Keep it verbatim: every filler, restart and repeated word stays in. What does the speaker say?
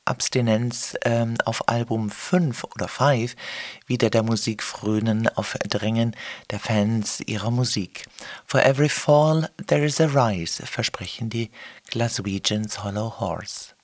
Abstinenz ähm, auf Album fünf oder fünf wieder der Musik frönen auf Drängen der Fans ihrer Musik. For every fall there is a rise, versprechen die Glaswegians Hollow Horse.